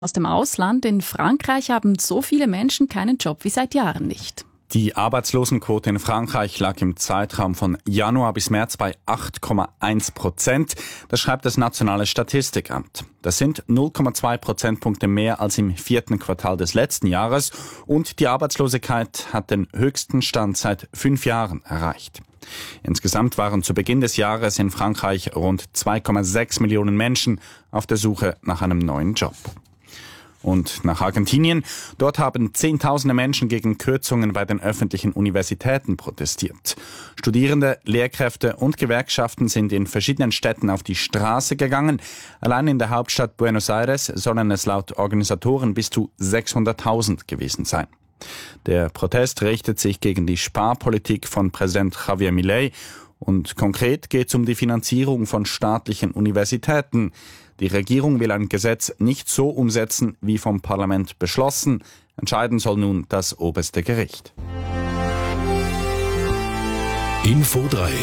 Aus dem Ausland in Frankreich haben so viele Menschen keinen Job wie seit Jahren nicht. Die Arbeitslosenquote in Frankreich lag im Zeitraum von Januar bis März bei 8,1%. Das schreibt das Nationale Statistikamt. Das sind 0,2 Prozentpunkte mehr als im 4. Quartal des letzten Jahres und die Arbeitslosigkeit hat den höchsten Stand seit 5 Jahren erreicht. Insgesamt waren zu Beginn des Jahres in Frankreich rund 2,6 Millionen Menschen auf der Suche nach einem neuen Job. Und nach Argentinien. Dort haben Zehntausende Menschen gegen Kürzungen bei den öffentlichen Universitäten protestiert. Studierende, Lehrkräfte und Gewerkschaften sind in verschiedenen Städten auf die Straße gegangen. Allein in der Hauptstadt Buenos Aires sollen es laut Organisatoren bis zu 600.000 gewesen sein. Der Protest richtet sich gegen die Sparpolitik von Präsident Javier Milei. Und konkret geht es um die Finanzierung von staatlichen Universitäten. Die Regierung will ein Gesetz nicht so umsetzen, wie vom Parlament beschlossen. Entscheiden soll nun das oberste Gericht. Info 3.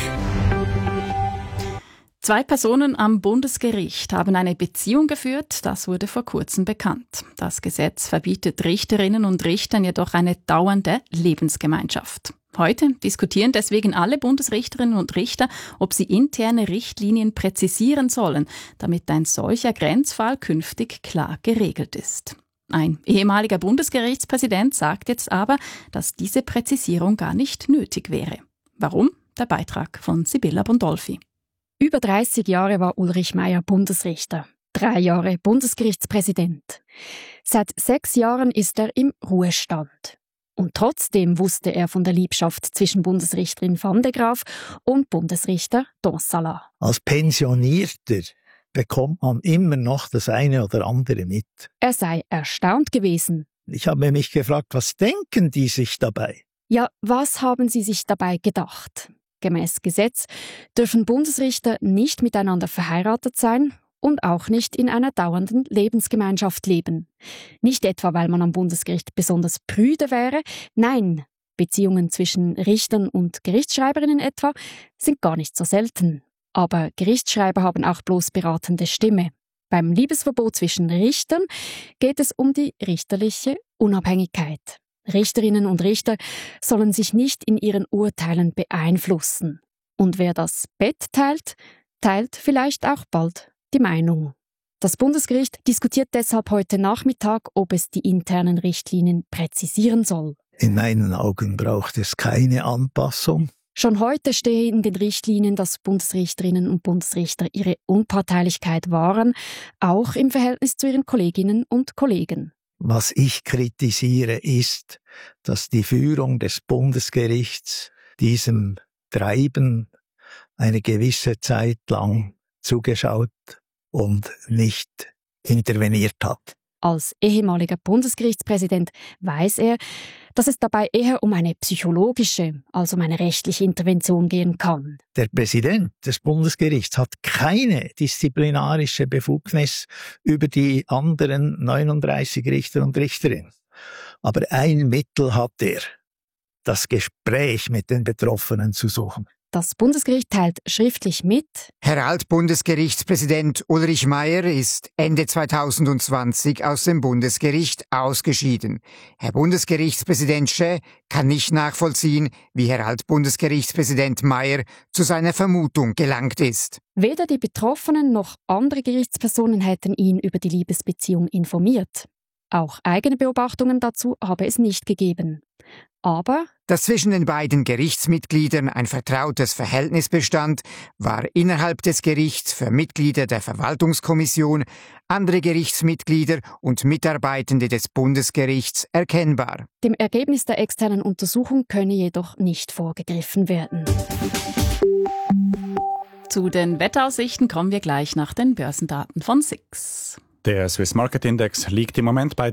2 Personen am Bundesgericht haben eine Beziehung geführt, das wurde vor kurzem bekannt. Das Gesetz verbietet Richterinnen und Richtern jedoch eine dauernde Lebensgemeinschaft. Heute diskutieren deswegen alle Bundesrichterinnen und Richter, ob sie interne Richtlinien präzisieren sollen, damit ein solcher Grenzfall künftig klar geregelt ist. Ein ehemaliger Bundesgerichtspräsident sagt jetzt aber, dass diese Präzisierung gar nicht nötig wäre. Warum? Der Beitrag von Sibylla Bondolfi. Über 30 Jahre war Ulrich Meier Bundesrichter, 3 Jahre Bundesgerichtspräsident. Seit 6 Jahren ist er im Ruhestand. Und trotzdem wusste er von der Liebschaft zwischen Bundesrichterin Van de Graaff und Bundesrichter Donsala. Als Pensionierter bekommt man immer noch das eine oder andere mit. Er sei erstaunt gewesen. Ich habe mich gefragt, was denken die sich dabei? Ja, was haben sie sich dabei gedacht? Gemäß Gesetz dürfen Bundesrichter nicht miteinander verheiratet sein und auch nicht in einer dauernden Lebensgemeinschaft leben. Nicht etwa, weil man am Bundesgericht besonders prüde wäre. Nein, Beziehungen zwischen Richtern und Gerichtsschreiberinnen etwa sind gar nicht so selten. Aber Gerichtsschreiber haben auch bloß beratende Stimme. Beim Liebesverbot zwischen Richtern geht es um die richterliche Unabhängigkeit. Richterinnen und Richter sollen sich nicht in ihren Urteilen beeinflussen. Und wer das Bett teilt, teilt vielleicht auch bald die Meinung. Das Bundesgericht diskutiert deshalb heute Nachmittag, ob es die internen Richtlinien präzisieren soll. In meinen Augen braucht es keine Anpassung. Schon heute stehe in den Richtlinien, dass Bundesrichterinnen und Bundesrichter ihre Unparteilichkeit wahren, auch im Verhältnis zu ihren Kolleginnen und Kollegen. Was ich kritisiere, ist, dass die Führung des Bundesgerichts diesem Treiben eine gewisse Zeit lang zugeschaut und nicht interveniert hat. Als ehemaliger Bundesgerichtspräsident weiß er, dass es dabei eher um eine psychologische als um eine rechtliche Intervention gehen kann. Der Präsident des Bundesgerichts hat keine disziplinarische Befugnis über die anderen 39 Richter und Richterinnen. Aber ein Mittel hat er, das Gespräch mit den Betroffenen zu suchen. Das Bundesgericht teilt schriftlich mit: Herr Altbundesgerichtspräsident Ulrich Meier ist Ende 2020 aus dem Bundesgericht ausgeschieden. Herr Bundesgerichtspräsident Schä kann nicht nachvollziehen, wie Herr Altbundesgerichtspräsident Meier zu seiner Vermutung gelangt ist. Weder die Betroffenen noch andere Gerichtspersonen hätten ihn über die Liebesbeziehung informiert. Auch eigene Beobachtungen dazu habe es nicht gegeben. Aber dass zwischen den beiden Gerichtsmitgliedern ein vertrautes Verhältnis bestand, war innerhalb des Gerichts für Mitglieder der Verwaltungskommission, andere Gerichtsmitglieder und Mitarbeitende des Bundesgerichts erkennbar. Dem Ergebnis der externen Untersuchung könne jedoch nicht vorgegriffen werden. Zu den Wetteraussichten kommen wir gleich nach den Börsendaten von SIX. Der Swiss Market Index liegt im Moment bei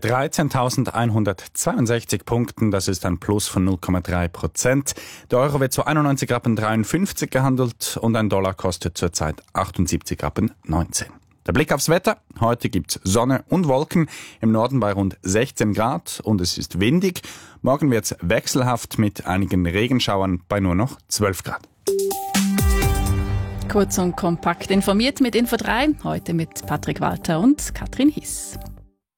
13.162 Punkten. Das ist ein Plus von 0,3%. Der Euro wird zu 91,53 Rappen gehandelt und ein Dollar kostet zurzeit 78,19 Rappen. Der Blick aufs Wetter. Heute gibt's Sonne und Wolken. Im Norden bei rund 16 Grad und es ist windig. Morgen wird's wechselhaft mit einigen Regenschauern bei nur noch 12 Grad. Kurz und kompakt informiert mit Info 3, heute mit Patrick Walter und Katrin Hiss.